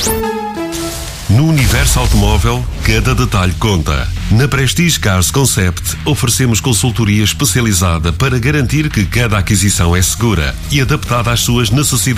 No universo automóvel, cada detalhe conta. Na Prestige Cars Concept, oferecemos consultoria especializada para garantir que cada aquisição é segura e adaptada às suas necessidades.